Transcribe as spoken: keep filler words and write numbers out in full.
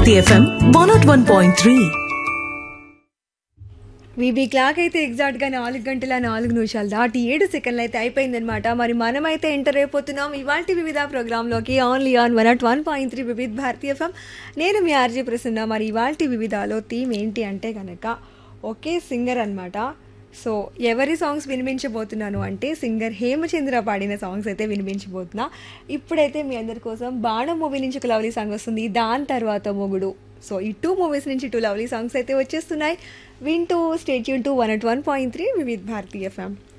Bharati FM one not one point three. VB clock అయితే ఎగ్జాక్ట్గా నాలుగు గంటల నాలుగు నిమిషాలు దాటి ఏడు సెకండ్లు అయితే అయిపోయిందనమాట. మరి మనమైతే ఎంటర్ అయిపోతున్నాం ఇవాల్టి వివిధ ప్రోగ్రాంలోకి only on one not one point three వివిధ భారతి ఎఫ్ఎం. నేను మీ ఆర్జీ ప్రసన్న. మరి ఇవాల్టి వివిధలో థీమ్ ఏంటి అంటే కనుక ఒకే సింగర్ అనమాట. సో ఎవరి సాంగ్స్ వినిపించబోతున్నాను అంటే సింగర్ హేమచంద్ర పాడిన సాంగ్స్ అయితే వినిపించబోతున్నా. ఇప్పుడైతే మీ అందరి కోసం బాణం మూవీ నుంచి ఒక లవ్లీ సాంగ్ వస్తుంది, దాని తర్వాత మొగుడు. సో ఈ టూ మూవీస్ నుంచి టూ లవ్లీ సాంగ్స్ అయితే వచ్చేస్తున్నాయి. వింటూ stay tune to one not one point three వివిధ భారతి ఎఫ్ఎం.